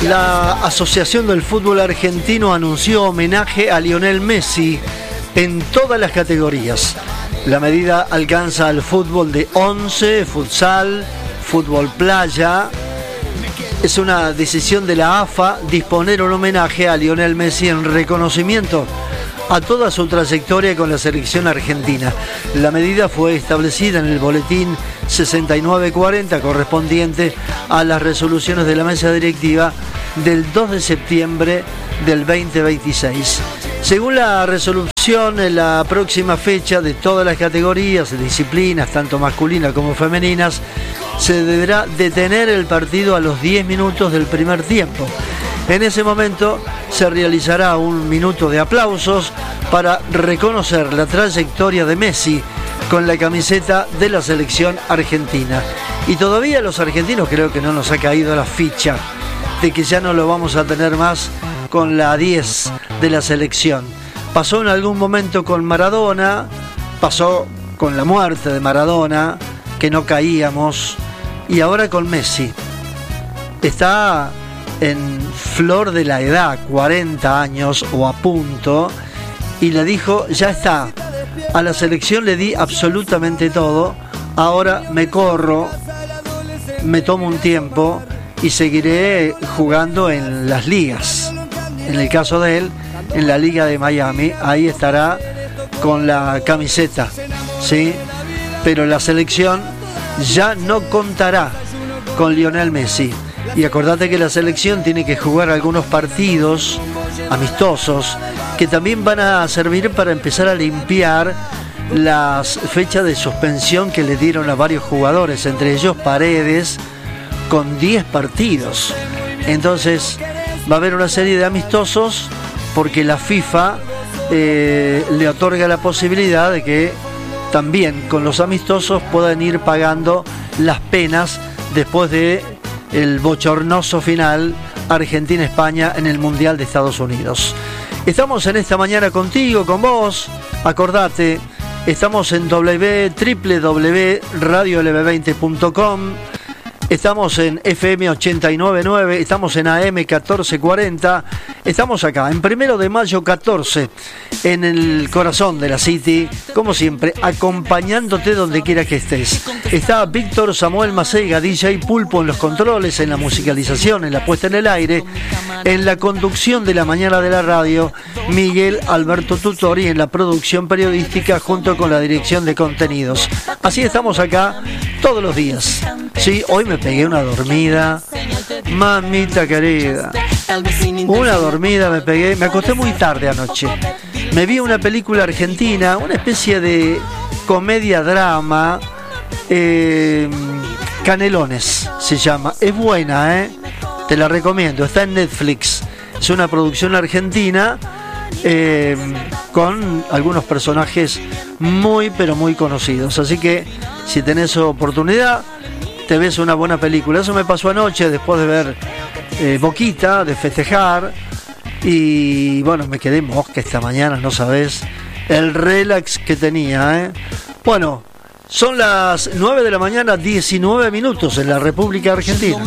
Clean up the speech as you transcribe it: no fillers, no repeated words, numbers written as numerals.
La Asociación del Fútbol Argentino anunció homenaje a Lionel Messi en todas las categorías. La medida alcanza al fútbol de 11, futsal, fútbol playa. Es una decisión de la AFA disponer un homenaje a Lionel Messi en reconocimiento a toda su trayectoria con la selección argentina. La medida fue establecida en el boletín 6940 correspondiente a las resoluciones de la mesa directiva del 2 de septiembre del 2026. Según la resolución, en la próxima fecha de todas las categorías, disciplinas, tanto masculinas como femeninas, se deberá detener el partido a los 10 minutos del primer tiempo. En ese momento se realizará un minuto de aplausos para reconocer la trayectoria de Messi con la camiseta de la selección argentina. Y todavía los argentinos creo que no nos ha caído la ficha de que ya no lo vamos a tener más con la 10 de la selección. Pasó en algún momento con Maradona, pasó con la muerte de Maradona, que no caíamos, y ahora con Messi. Está en flor de la edad, 40 años o a punto, y le dijo, ya está, a la selección le di absolutamente todo, ahora me corro, me tomo un tiempo y seguiré jugando en las ligas. En el caso de él, en la Liga de Miami, ahí estará con la camiseta, ¿sí? Pero la selección ya no contará con Lionel Messi. Y acordate que la selección tiene que jugar algunos partidos amistosos que también van a servir para empezar a limpiar las fechas de suspensión que le dieron a varios jugadores, entre ellos Paredes, con 10 partidos. Entonces va a haber una serie de amistosos porque la FIFA le otorga la posibilidad de que también con los amistosos puedan ir pagando las penas después de el bochornoso final Argentina-España en el Mundial de Estados Unidos. Estamos en esta mañana contigo, con vos. Acordate, estamos en www.radiolb20.com. Estamos en FM 89.9, estamos en AM 1440, estamos acá en 1 de mayo 14, en el corazón de la City, como siempre, acompañándote donde quiera que estés. Está Víctor Samuel Macega, DJ Pulpo en los controles, en la musicalización, en la puesta en el aire, en la conducción de la mañana de la radio, Miguel Alberto Tutori en la producción periodística junto con la dirección de contenidos. Así estamos acá todos los días. Sí, hoy me pegué una dormida, mamita querida, una dormida me pegué, me acosté muy tarde anoche, me vi una película argentina, una especie de comedia-drama, Canelones se llama, es buena, te la recomiendo, está en Netflix, es una producción argentina, con algunos personajes muy pero muy conocidos, así que si tenés oportunidad te ves una buena película. Eso me pasó anoche después de ver Boquita, de festejar, y bueno, me quedé mosca esta mañana, no sabés el relax que tenía, Bueno, son las 9 de la mañana, 19 minutos en la República Argentina.